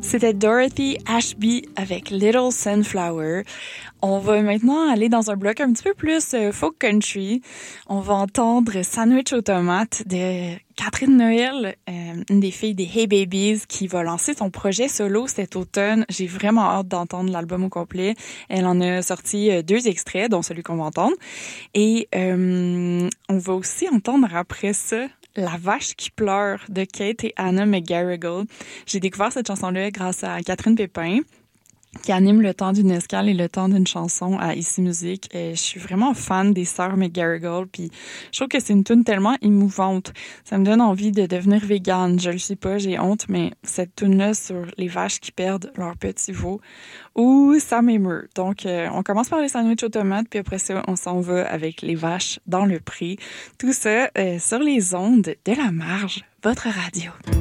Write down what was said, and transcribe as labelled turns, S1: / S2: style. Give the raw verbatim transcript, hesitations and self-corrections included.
S1: C'était Dorothy Ashby avec Little Sunflower. On va maintenant aller dans un bloc un petit peu plus euh, folk country. On va entendre Sandwich aux tomates de Catherine Noël, euh, une des filles des Hey Babies, qui va lancer son projet solo cet automne. J'ai vraiment hâte d'entendre l'album au complet. Elle en a sorti euh, deux extraits, dont celui qu'on va entendre. Et euh, on va aussi entendre après ça La vache qui pleure de Kate et Anna McGarrigle. J'ai découvert cette chanson-là grâce à Catherine Pépin, qui anime le temps d'une escale et le temps d'une chanson à Ici Musique. Et je suis vraiment fan des sœurs McGarrigle, puis je trouve que c'est une tune tellement émouvante. Ça me donne envie de devenir végane. Je le sais pas, j'ai honte, mais cette tune-là sur les vaches qui perdent leur petit veau, ouh, ça m'émeut. Donc, euh, on commence par les sandwichs aux tomates, puis après ça, on s'en va avec les vaches dans le pré. Tout ça euh, sur les ondes de La Marge, votre radio.